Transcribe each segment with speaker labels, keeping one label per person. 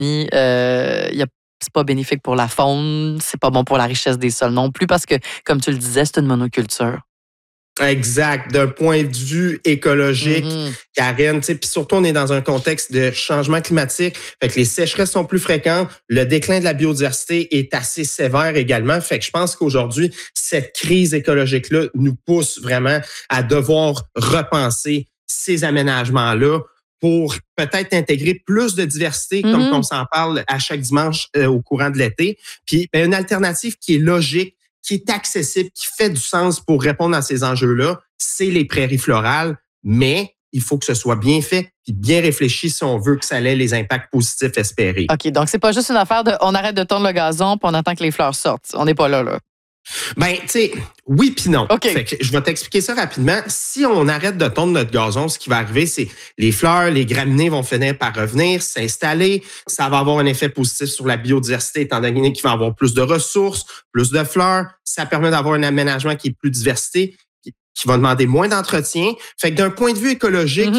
Speaker 1: c'est pas bénéfique pour la faune, c'est pas bon pour la richesse des sols non plus parce que, comme tu le disais, c'est une monoculture.
Speaker 2: Exact. D'un point de vue écologique, Karen, puis surtout, on est dans un contexte de changement climatique. Fait que les sécheresses sont plus fréquentes. Le déclin de la biodiversité est assez sévère également. Fait que je pense qu'aujourd'hui, cette crise écologique-là nous pousse vraiment à devoir repenser ces aménagements-là pour peut-être intégrer plus de diversité, comme on s'en parle à chaque dimanche au courant de l'été. Puis une alternative qui est logique, qui est accessible, qui fait du sens pour répondre à ces enjeux-là, c'est les prairies florales, mais il faut que ce soit bien fait et bien réfléchi si on veut que ça ait les impacts positifs espérés.
Speaker 1: OK, donc c'est pas juste une affaire de on arrête de tondre le gazon puis on attend que les fleurs sortent. On n'est pas là.
Speaker 2: Ben, tu sais, oui puis non.
Speaker 1: Okay.
Speaker 2: Fait que je vais t'expliquer ça rapidement. Si on arrête de tondre notre gazon, ce qui va arriver, c'est les fleurs, les graminées vont finir par revenir, s'installer. Ça va avoir un effet positif sur la biodiversité, étant donné qu'il va y avoir plus de ressources, plus de fleurs. Ça permet d'avoir un aménagement qui est plus diversité, qui va demander moins d'entretien. Fait que d'un point de vue écologique,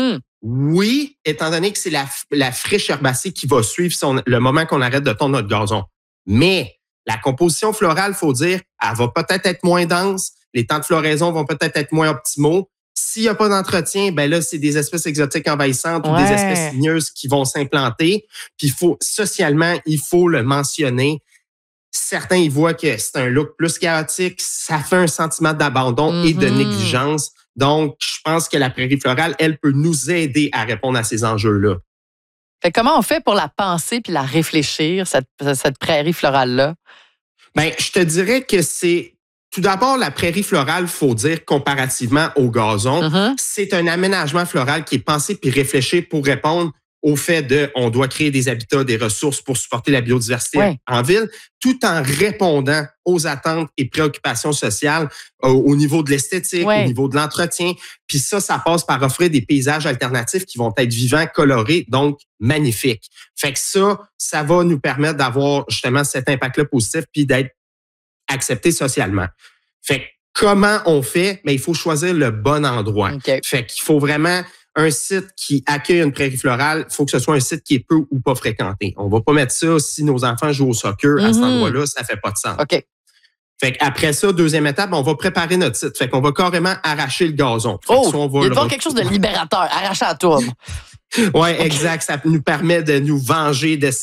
Speaker 2: oui, étant donné que c'est la friche herbacée qui va suivre le moment qu'on arrête de tondre notre gazon. Mais la composition florale, faut dire, elle va peut-être être moins dense. Les temps de floraison vont peut-être être moins optimaux. S'il n'y a pas d'entretien, ben là, c'est des espèces exotiques envahissantes ou des espèces ligneuses qui vont s'implanter. Puis socialement, il faut le mentionner. Certains y voient que c'est un look plus chaotique. Ça fait un sentiment d'abandon et de négligence. Donc, je pense que la prairie florale, elle peut nous aider à répondre à ces enjeux-là.
Speaker 1: Fait comment on fait pour la penser puis la réfléchir, cette prairie florale-là?
Speaker 2: Ben, je te dirais que c'est tout d'abord la prairie florale, faut dire, comparativement au gazon, c'est un aménagement floral qui est pensé puis réfléchi pour répondre au fait on doit créer des habitats, des ressources pour supporter la biodiversité en ville, tout en répondant aux attentes et préoccupations sociales au niveau de l'esthétique, au niveau de l'entretien. Puis ça passe par offrir des paysages alternatifs qui vont être vivants, colorés, donc magnifiques. Fait que ça va nous permettre d'avoir justement cet impact-là positif puis d'être accepté socialement. Fait que comment on fait? Mais il faut choisir le bon endroit.
Speaker 1: Okay.
Speaker 2: Fait qu'il faut vraiment un site qui accueille une prairie florale, il faut que ce soit un site qui est peu ou pas fréquenté. On va pas mettre ça si nos enfants jouent au soccer à cet endroit-là, ça fait pas de sens.
Speaker 1: OK.
Speaker 2: Fait qu'après ça, deuxième étape, on va préparer notre site. Fait qu'on va carrément arracher le gazon.
Speaker 1: Il y a donc quelque chose de libérateur, arracher à tourne.
Speaker 2: Oui, exact. Ça nous permet de nous venger de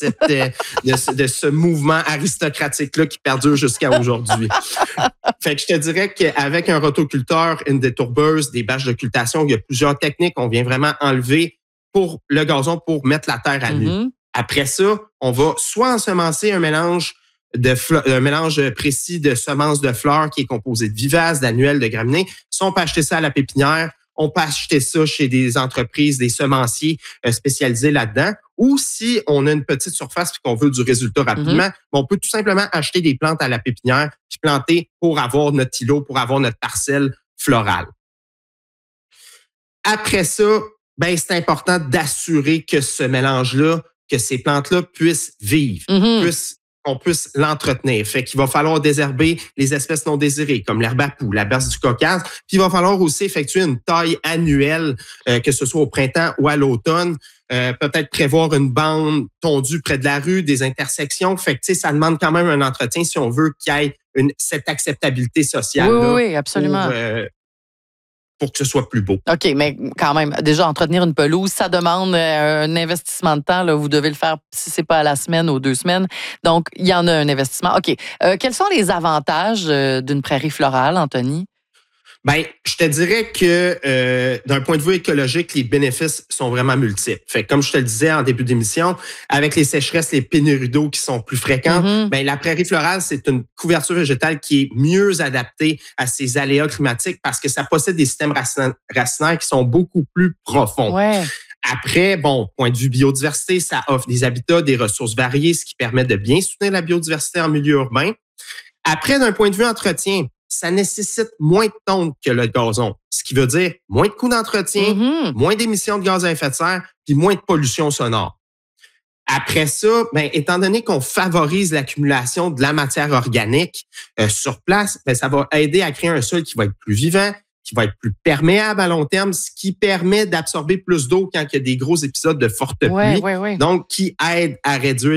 Speaker 2: ce mouvement aristocratique-là qui perdure jusqu'à aujourd'hui. Fait que je te dirais qu'avec un rotoculteur, une détourbeuse, des bâches d'occultation, il y a plusieurs techniques. On vient vraiment enlever pour le gazon pour mettre la terre à nu. Après ça, on va soit ensemencer un mélange précis de semences de fleurs qui est composé de vivaces, d'annuelles, de graminées. Soit on peut acheter ça à la pépinière. On peut acheter ça chez des entreprises, des semenciers spécialisés là-dedans. Ou si on a une petite surface et qu'on veut du résultat rapidement, on peut tout simplement acheter des plantes à la pépinière puis planter pour avoir notre îlot, pour avoir notre parcelle florale. Après ça, ben c'est important d'assurer que ce mélange-là, que ces plantes-là puissent vivre, qu'on puisse l'entretenir. Fait qu'il va falloir désherber les espèces non désirées, comme l'herbe à poux, la berce du Caucase. Puis il va falloir aussi effectuer une taille annuelle, que ce soit au printemps ou à l'automne. Peut-être prévoir une bande tondue près de la rue, des intersections. Fait que, ça demande quand même un entretien si on veut qu'il y ait cette acceptabilité sociale.
Speaker 1: Oui, absolument.
Speaker 2: Pour que ce soit plus beau.
Speaker 1: OK, mais quand même, déjà, entretenir une pelouse, ça demande un investissement de temps. Là. Vous devez le faire si ce n'est pas à la semaine ou 2 semaines. Donc, il y en a un investissement. OK. Quels sont les avantages d'une prairie florale, Anthony?
Speaker 2: Ben, je te dirais que d'un point de vue écologique, les bénéfices sont vraiment multiples. Fait que, comme je te le disais en début d'émission, avec les sécheresses, les pénuries d'eau qui sont plus fréquentes, ben la prairie florale, c'est une couverture végétale qui est mieux adaptée à ces aléas climatiques parce que ça possède des systèmes racinaires qui sont beaucoup plus profonds.
Speaker 1: Ouais.
Speaker 2: Après, point de vue biodiversité, ça offre des habitats, des ressources variées, ce qui permet de bien soutenir la biodiversité en milieu urbain. Après, d'un point de vue entretien, ça nécessite moins de tonte que le gazon, ce qui veut dire moins de coûts d'entretien, moins d'émissions de gaz à effet de serre, puis moins de pollution sonore. Après ça, étant donné qu'on favorise l'accumulation de la matière organique sur place, ça va aider à créer un sol qui va être plus vivant, qui va être plus perméable à long terme, ce qui permet d'absorber plus d'eau quand il y a des gros épisodes de forte pluie, donc qui aide à réduire